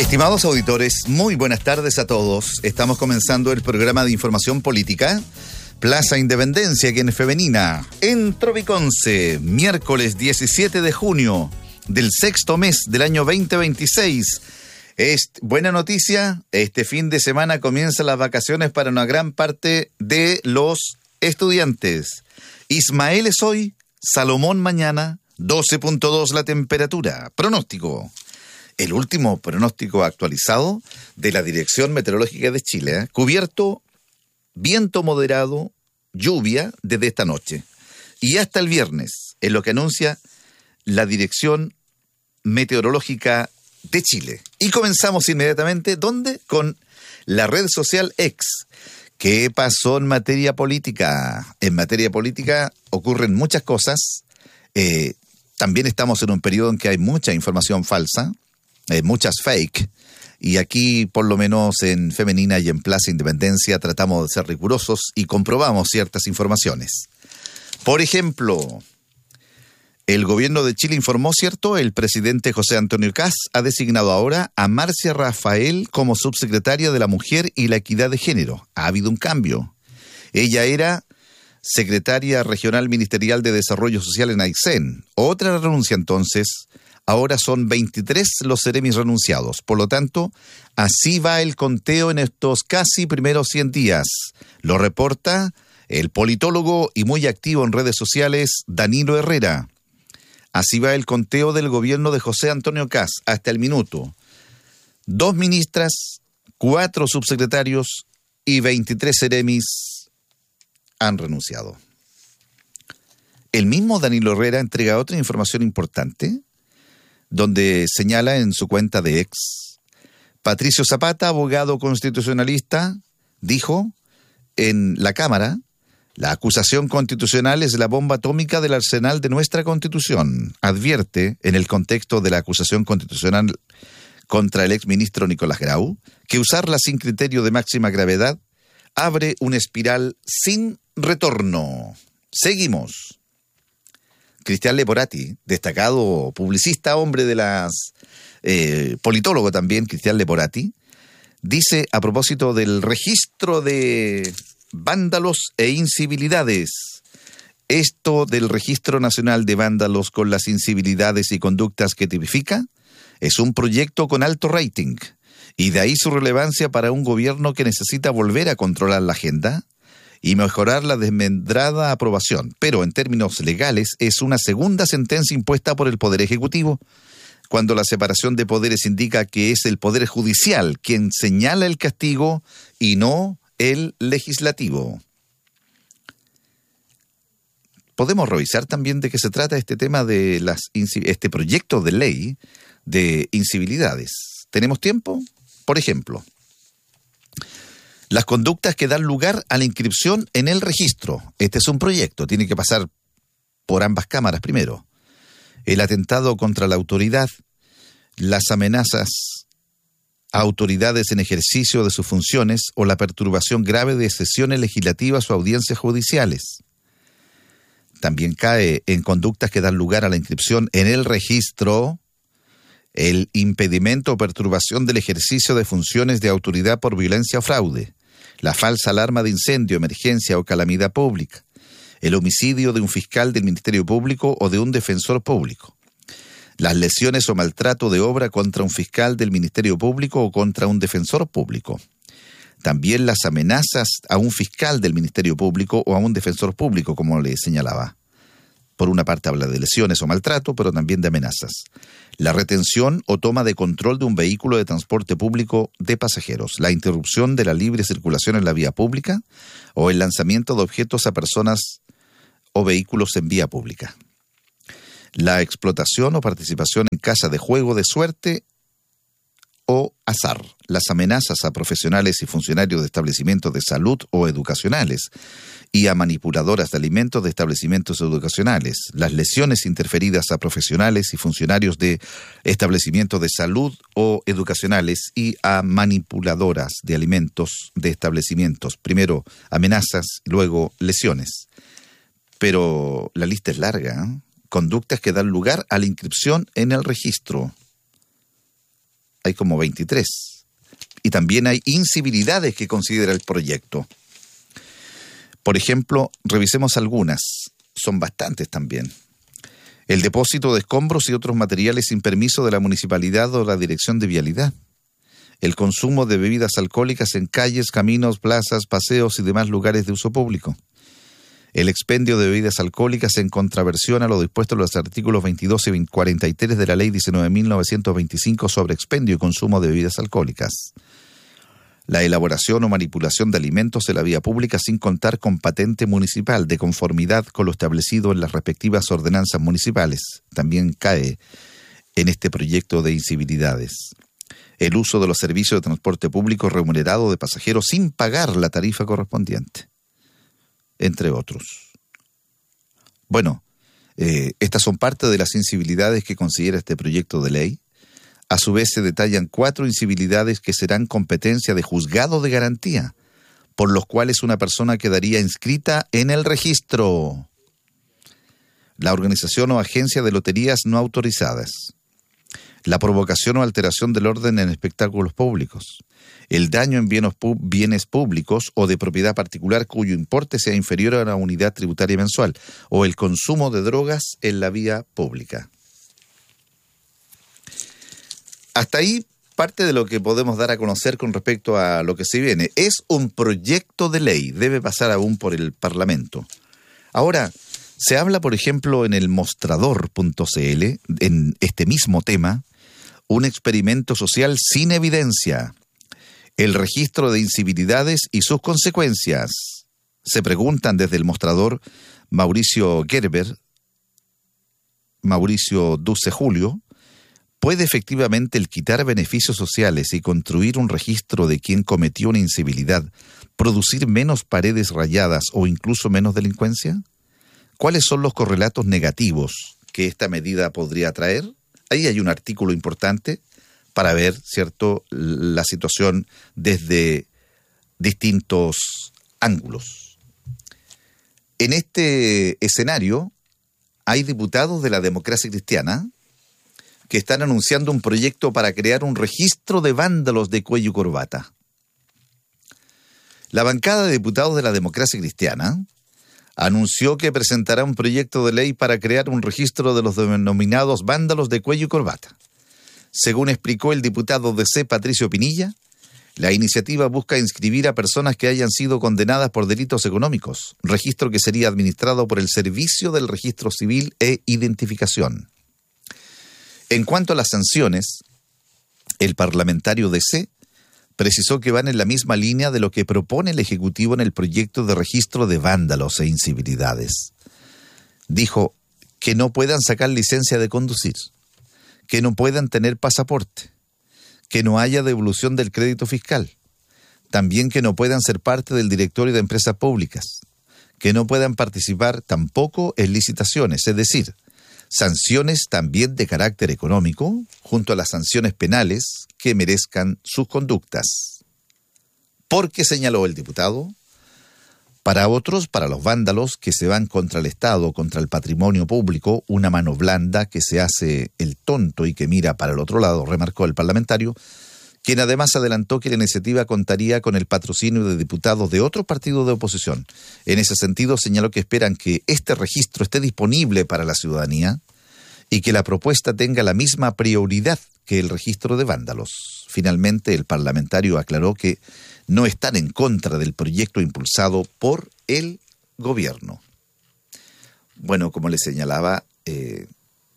Estimados auditores, muy buenas tardes a todos. Estamos comenzando el programa de información política Plaza Independencia, aquí en Femenina, en Tropiconce, miércoles 17 de junio del sexto mes del año 2026. Buena noticia, este fin de semana comienzan las vacaciones para una gran parte de los estudiantes. Ismael es hoy, Salomón mañana, 12.2 la temperatura. Pronóstico. El último pronóstico actualizado de la Dirección Meteorológica de Chile. Cubierto, viento moderado, lluvia desde esta noche. Y hasta el viernes, en lo que anuncia la Dirección Meteorológica de Chile. Y comenzamos inmediatamente, ¿dónde? Con la red social X. ¿Qué pasó en materia política? En materia política ocurren muchas cosas. También estamos en un periodo en que hay mucha información falsa. Muchas fake, y aquí por lo menos en Femenina y en Plaza Independencia tratamos de ser rigurosos y comprobamos ciertas informaciones. Por ejemplo, el gobierno de Chile informó, ¿cierto? El presidente José Antonio Kast ha designado ahora a Marcia Rafael como subsecretaria de la Mujer y la Equidad de Género. Ha habido un cambio. Ella era secretaria regional ministerial de Desarrollo Social en Aysén. Otra renuncia entonces. Ahora son 23 los seremis renunciados. Por lo tanto, así va el conteo en estos casi primeros 100 días. Lo reporta el politólogo y muy activo en redes sociales Danilo Herrera. Así va el conteo del gobierno de José Antonio Kast hasta el minuto. 2 ministras, 4 subsecretarios y 23 seremis han renunciado. El mismo Danilo Herrera entrega otra información importante, donde señala en su cuenta de X, Patricio Zapata, abogado constitucionalista, dijo en la Cámara, la acusación constitucional es la bomba atómica del arsenal de nuestra Constitución. Advierte, en el contexto de la acusación constitucional contra el exministro Nicolás Grau, que usarla sin criterio de máxima gravedad abre una espiral sin retorno. Seguimos. Cristian Leporati, destacado publicista, hombre de las... politólogo también, Cristian Leporati, dice a propósito del registro de vándalos e incivilidades. Esto del Registro Nacional de Vándalos con las incivilidades y conductas que tipifica es un proyecto con alto rating, y de ahí su relevancia para un gobierno que necesita volver a controlar la agenda y mejorar la desmembrada aprobación. Pero en términos legales es una segunda sentencia impuesta por el Poder Ejecutivo, cuando la separación de poderes indica que es el Poder Judicial quien señala el castigo y no el Legislativo. Podemos revisar también de qué se trata este tema de este proyecto de ley de incivilidades. ¿Tenemos tiempo? Por ejemplo, las conductas que dan lugar a la inscripción en el registro. Este es un proyecto, tiene que pasar por ambas cámaras primero. El atentado contra la autoridad, las amenazas a autoridades en ejercicio de sus funciones o la perturbación grave de sesiones legislativas o audiencias judiciales. También cae en conductas que dan lugar a la inscripción en el registro el impedimento o perturbación del ejercicio de funciones de autoridad por violencia o fraude, la falsa alarma de incendio, emergencia o calamidad pública, el homicidio de un fiscal del Ministerio Público o de un defensor público, las lesiones o maltrato de obra contra un fiscal del Ministerio Público o contra un defensor público, también las amenazas a un fiscal del Ministerio Público o a un defensor público, como le señalaba. Por una parte habla de lesiones o maltrato, pero también de amenazas. La retención o toma de control de un vehículo de transporte público de pasajeros, la interrupción de la libre circulación en la vía pública o el lanzamiento de objetos a personas o vehículos en vía pública. La explotación o participación en casa de juego de suerte o azar, las amenazas a profesionales y funcionarios de establecimientos de salud o educacionales y a manipuladoras de alimentos de establecimientos educacionales, las lesiones interferidas a profesionales y funcionarios de establecimientos de salud o educacionales y a manipuladoras de alimentos de establecimientos. Primero amenazas, luego lesiones. Pero la lista es larga, ¿eh? Conductas que dan lugar a la inscripción en el registro. Hay como 23. Y también hay incivilidades que considera el proyecto. Por ejemplo, revisemos algunas. Son bastantes también. El depósito de escombros y otros materiales sin permiso de la municipalidad o la dirección de vialidad. El consumo de bebidas alcohólicas en calles, caminos, plazas, paseos y demás lugares de uso público. El expendio de bebidas alcohólicas en contraversión a lo dispuesto en los artículos 22 y 43 de la Ley 19.925 sobre expendio y consumo de bebidas alcohólicas. La elaboración o manipulación de alimentos en la vía pública sin contar con patente municipal de conformidad con lo establecido en las respectivas ordenanzas municipales. También cae en este proyecto de incivilidades. El uso de los servicios de transporte público remunerado de pasajeros sin pagar la tarifa correspondiente, entre otros. Bueno, estas son parte de las incivilidades que considera este proyecto de ley. A su vez se detallan 4 incivilidades que serán competencia de juzgado de garantía, por los cuales una persona quedaría inscrita en el registro. La organización o agencia de loterías no autorizadas. La provocación o alteración del orden en espectáculos públicos. El daño en bienes públicos o de propiedad particular cuyo importe sea inferior a la unidad tributaria mensual. O el consumo de drogas en la vía pública. Hasta ahí parte de lo que podemos dar a conocer con respecto a lo que se viene. Es un proyecto de ley, debe pasar aún por el Parlamento. Ahora, se habla, por ejemplo, en el mostrador.cl, en este mismo tema, un experimento social sin evidencia, el registro de incivilidades y sus consecuencias. Se preguntan desde el mostrador Mauricio Gerber, Mauricio Duce Julio, ¿puede efectivamente el quitar beneficios sociales y construir un registro de quien cometió una incivilidad producir menos paredes rayadas o incluso menos delincuencia? ¿Cuáles son los correlatos negativos que esta medida podría traer? Ahí hay un artículo importante para ver, ¿cierto?, la situación desde distintos ángulos. En este escenario hay diputados de la democracia cristiana que están anunciando un proyecto para crear un registro de vándalos de cuello y corbata. La bancada de diputados de la democracia cristiana anunció que presentará un proyecto de ley para crear un registro de los denominados vándalos de cuello y corbata. Según explicó el diputado DC Patricio Pinilla, la iniciativa busca inscribir a personas que hayan sido condenadas por delitos económicos, registro que sería administrado por el Servicio del Registro Civil e Identificación. En cuanto a las sanciones, el parlamentario DC precisó que van en la misma línea de lo que propone el Ejecutivo en el proyecto de registro de vándalos e incivilidades. Dijo que no puedan sacar licencia de conducir, que no puedan tener pasaporte, que no haya devolución del crédito fiscal, también que no puedan ser parte del directorio de empresas públicas, que no puedan participar tampoco en licitaciones, es decir, sanciones también de carácter económico, junto a las sanciones penales que merezcan sus conductas. Porque, señaló el diputado, para otros, para los vándalos que se van contra el Estado, contra el patrimonio público, una mano blanda que se hace el tonto y que mira para el otro lado, remarcó el parlamentario, quien además adelantó que la iniciativa contaría con el patrocinio de diputados de otros partidos de oposición. En ese sentido, señaló que esperan que este registro esté disponible para la ciudadanía y que la propuesta tenga la misma prioridad que el registro de vándalos. Finalmente, el parlamentario aclaró que no están en contra del proyecto impulsado por el gobierno. Bueno, como les señalaba, es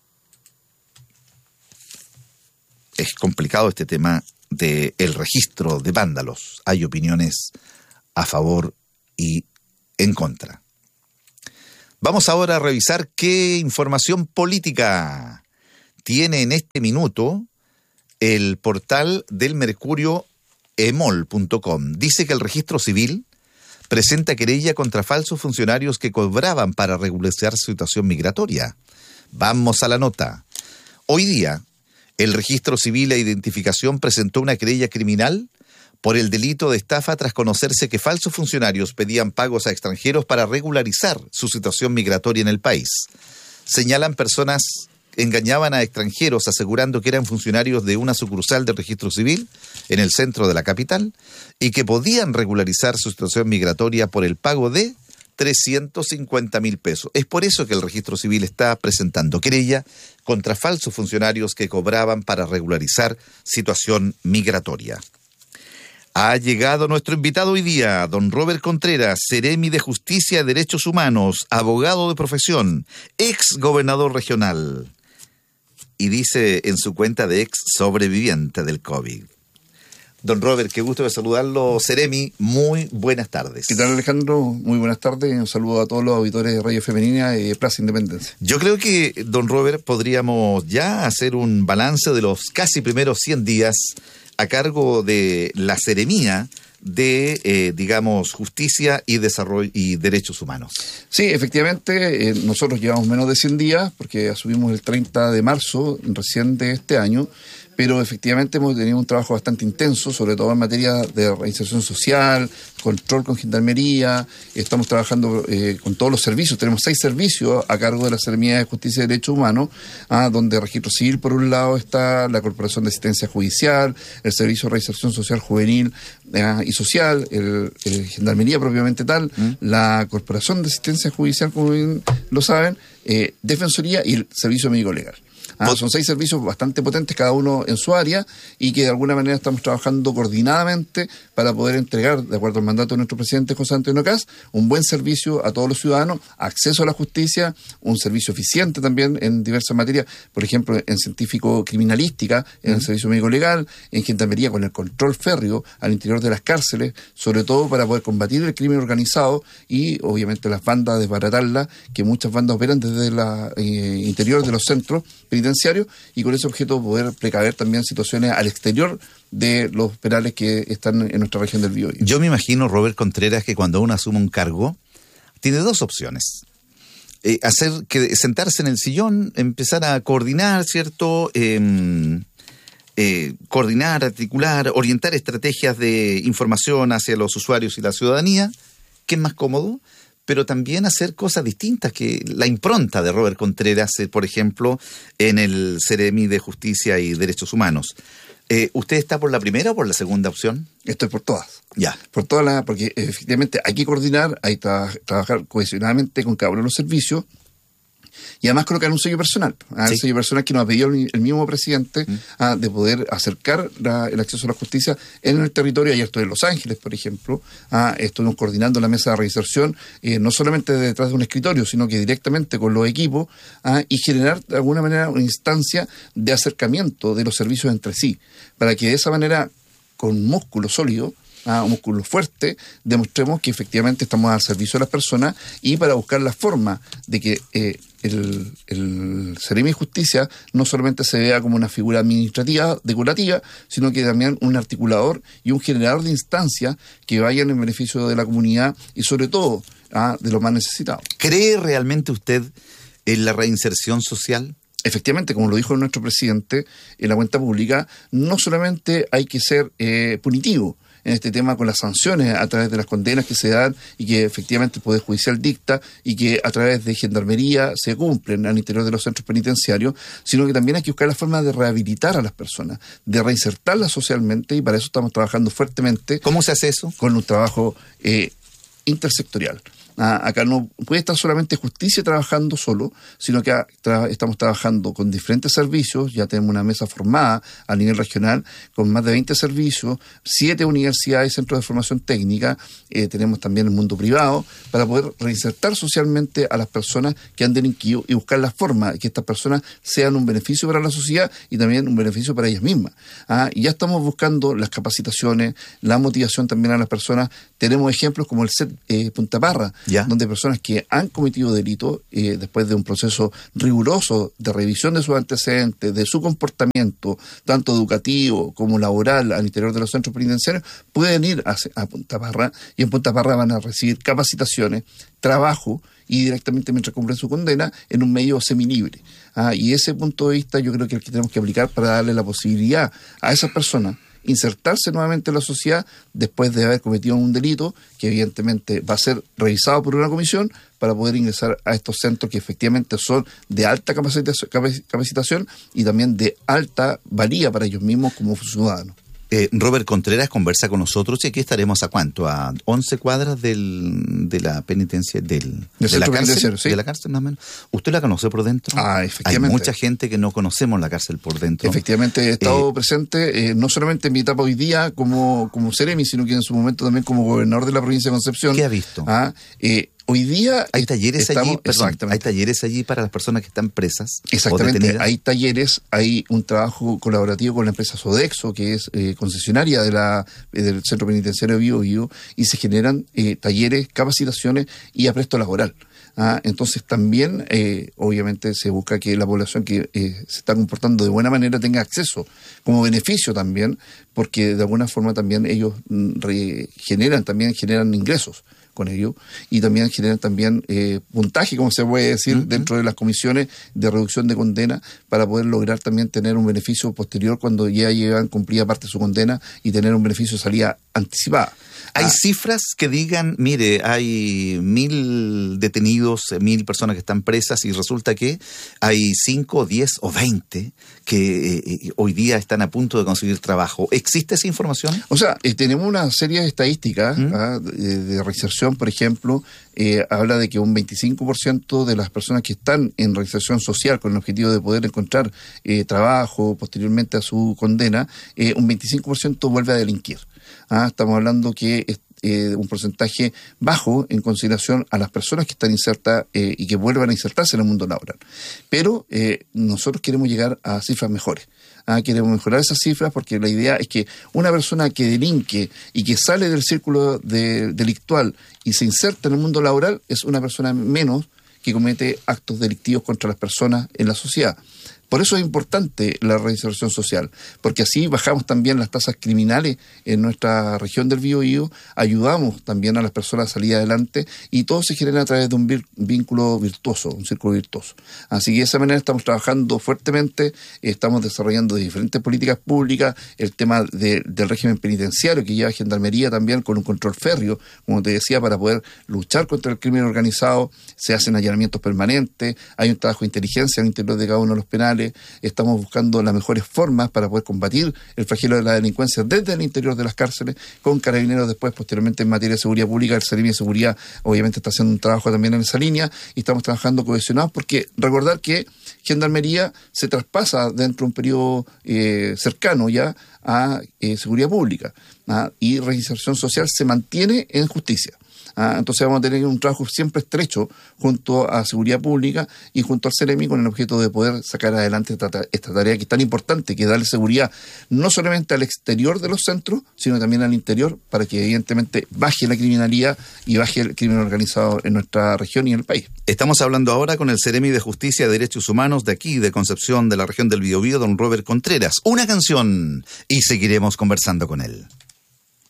complicado este tema del registro de vándalos. Hay opiniones a favor y en contra. Vamos ahora a revisar qué información política tiene en este minuto el portal del Mercurio emol.com. Dice que el registro civil presenta querella contra falsos funcionarios que cobraban para regularizar su situación migratoria. Vamos a la nota. Hoy día, el Registro Civil e Identificación presentó una querella criminal por el delito de estafa tras conocerse que falsos funcionarios pedían pagos a extranjeros para regularizar su situación migratoria en el país. Señalan personas engañaban a extranjeros asegurando que eran funcionarios de una sucursal del registro civil en el centro de la capital y que podían regularizar su situación migratoria por el pago de 350.000 pesos. Es por eso que el registro civil está presentando querella contra falsos funcionarios que cobraban para regularizar situación migratoria. Ha llegado nuestro invitado hoy día, don Robert Contreras, Seremi de Justicia y Derechos Humanos, abogado de profesión, ex gobernador regional. Y dice en su cuenta de ex sobreviviente del COVID. Don Robert, qué gusto de saludarlo, Seremi. Muy buenas tardes. ¿Qué tal, Alejandro? Muy buenas tardes. Un saludo a todos los auditores de Radio Femenina y Plaza Independencia. Yo creo que, don Robert, podríamos ya hacer un balance de los casi primeros 100 días a cargo de la Seremía de, Justicia y Desarrollo y Derechos Humanos. Sí, efectivamente, nosotros llevamos menos de 100 días porque asumimos el 30 de marzo recién de este año, pero efectivamente hemos tenido un trabajo bastante intenso, sobre todo en materia de reinserción social, control con gendarmería. Estamos trabajando con todos los servicios. Tenemos 6 servicios a cargo de la Seremía de Justicia y Derechos Humanos, donde Registro Civil, por un lado, está la Corporación de Asistencia Judicial, el Servicio de Reinserción Social Juvenil y Social, el Gendarmería propiamente tal, la Corporación de Asistencia Judicial, como bien lo saben, Defensoría y el Servicio Médico Legal. Son 6 servicios bastante potentes, cada uno en su área, y que de alguna manera estamos trabajando coordinadamente para poder entregar, de acuerdo al mandato de nuestro presidente José Antonio Kast, un buen servicio a todos los ciudadanos, acceso a la justicia, un servicio eficiente también en diversas materias, por ejemplo, en científico-criminalística, en el servicio médico legal, en gendarmería con el control férreo al interior de las cárceles, sobre todo para poder combatir el crimen organizado y, obviamente, las bandas, desbaratarlas, que muchas bandas operan desde el interior de los centros penitenciarios, y con ese objeto poder precaver también situaciones al exterior de los penales que están en nuestra región del Biobío. Yo me imagino, Robert Contreras, que cuando uno asume un cargo, tiene 2 opciones. Sentarse en el sillón, empezar a coordinar, ¿cierto? Coordinar, articular, orientar estrategias de información hacia los usuarios y la ciudadanía, que es más cómodo, pero también hacer cosas distintas, que la impronta de Robert Contreras, por ejemplo, en el Seremi de Justicia y Derechos Humanos. ¿Usted está por la primera o por la segunda opción? Estoy por todas. Ya. Por todas porque efectivamente hay que coordinar, hay que trabajar cohesionadamente con cada uno de los servicios, y además colocar un sello personal. Sí. El sello personal que nos ha pedido el mismo presidente de poder acercar el acceso a la justicia en el territorio. Ayer estoy en Los Ángeles, por ejemplo. Estuvimos coordinando la mesa de reinserción, no solamente detrás de un escritorio, sino que directamente con los equipos, y generar de alguna manera una instancia de acercamiento de los servicios entre sí, para que de esa manera, con músculo sólido, un músculo fuerte, demostremos que efectivamente estamos al servicio de las personas, y para buscar la forma de que el Seremi de Justicia no solamente se vea como una figura administrativa, decorativa, sino que también un articulador y un generador de instancias que vayan en beneficio de la comunidad y sobre todo de los más necesitados. ¿Cree realmente usted en la reinserción social? Efectivamente, como lo dijo nuestro presidente, en la cuenta pública no solamente hay que ser punitivo en este tema con las sanciones a través de las condenas que se dan y que efectivamente el Poder Judicial dicta y que a través de gendarmería se cumplen al interior de los centros penitenciarios, sino que también hay que buscar la forma de rehabilitar a las personas, de reinsertarlas socialmente, y para eso estamos trabajando fuertemente. ¿Cómo se hace eso? Con un trabajo intersectorial. Acá no puede estar solamente justicia trabajando solo, sino que estamos trabajando con diferentes servicios. Ya tenemos una mesa formada a nivel regional con más de 20 servicios, 7 universidades y centros de formación técnica. Tenemos también el mundo privado para poder reinsertar socialmente a las personas que han delinquido y buscar la forma de que estas personas sean un beneficio para la sociedad y también un beneficio para ellas mismas. Y ya estamos buscando las capacitaciones, la motivación también a las personas. Tenemos ejemplos como el CET Punta Parra, donde personas que han cometido delitos, después de un proceso riguroso de revisión de sus antecedentes, de su comportamiento, tanto educativo como laboral al interior de los centros penitenciarios, pueden ir a Punta Parra, y en Punta Parra van a recibir capacitaciones, trabajo, y directamente mientras cumplen su condena en un medio semilibre. Y ese punto de vista yo creo que es el que tenemos que aplicar para darle la posibilidad a esas personas insertarse nuevamente en la sociedad después de haber cometido un delito que evidentemente va a ser revisado por una comisión, para poder ingresar a estos centros que efectivamente son de alta capacitación y también de alta valía para ellos mismos como ciudadanos. Robert Contreras conversa con nosotros y aquí estaremos ¿a cuánto? A 11 cuadras de la penitencia, de la cárcel, ¿sí? De la cárcel más o menos. ¿Usted la conoce por dentro? Efectivamente. Hay mucha gente que no conocemos la cárcel por dentro. Efectivamente, he estado presente, no solamente en mi etapa hoy día como Seremi, sino que en su momento también como gobernador de la provincia de Concepción. ¿Qué ha visto? Hoy día hay talleres allí, hay talleres allí para las personas que están presas. Exactamente, hay talleres, hay un trabajo colaborativo con la empresa Sodexo, que es concesionaria del Centro Penitenciario Bío Bío, y se generan talleres, capacitaciones y apresto laboral. Entonces también, obviamente, se busca que la población que se está comportando de buena manera tenga acceso, como beneficio también, porque de alguna forma también ellos generan ingresos con ello, y también generan también puntaje, como se puede decir, dentro de las comisiones de reducción de condena, para poder lograr también tener un beneficio posterior cuando ya llevan cumplida parte de su condena y tener un beneficio de salida anticipada. ¿Hay cifras que digan, mire, hay 1.000 detenidos, 1.000 personas que están presas y resulta que hay 5, 10 o 20 que hoy día están a punto de conseguir trabajo? ¿Existe esa información? O sea, tenemos una serie de estadísticas de reinserción, por ejemplo, habla de que un 25% de las personas que están en reinserción social con el objetivo de poder encontrar trabajo posteriormente a su condena, un 25% vuelve a delinquir. Estamos hablando que es un porcentaje bajo en consideración a las personas que están insertas y que vuelvan a insertarse en el mundo laboral. Pero nosotros queremos llegar a cifras mejores. Queremos mejorar esas cifras porque la idea es que una persona que delinque y que sale del círculo delictual y se inserta en el mundo laboral es una persona menos que comete actos delictivos contra las personas en la sociedad. Por eso es importante la reinserción social, porque así bajamos también las tasas criminales en nuestra región del Biobío, ayudamos también a las personas a salir adelante y todo se genera a través de un vínculo virtuoso, un círculo virtuoso. Así que de esa manera estamos trabajando fuertemente, estamos desarrollando diferentes políticas públicas, el tema del régimen penitenciario que lleva Gendarmería también con un control férreo, como te decía, para poder luchar contra el crimen organizado, se hacen allanamientos permanentes, hay un trabajo de inteligencia al interior de cada uno de los penales. Estamos buscando las mejores formas para poder combatir el flagelo de la delincuencia desde el interior de las cárceles, con Carabineros después, posteriormente en materia de seguridad pública. El Seremi de Seguridad obviamente está haciendo un trabajo también en esa línea y estamos trabajando cohesionados porque recordar que Gendarmería se traspasa dentro de un periodo cercano ya a seguridad pública y reinserción social se mantiene en justicia. Entonces vamos a tener un trabajo siempre estrecho junto a Seguridad Pública y junto al Seremi con el objeto de poder sacar adelante esta tarea que es tan importante, que es darle seguridad no solamente al exterior de los centros, sino también al interior, para que evidentemente baje la criminalidad y baje el crimen organizado en nuestra región y en el país. Estamos hablando ahora con el Seremi de Justicia y Derechos Humanos de aquí, de Concepción, de la región del Biobío, don Robert Contreras. Una canción y seguiremos conversando con él.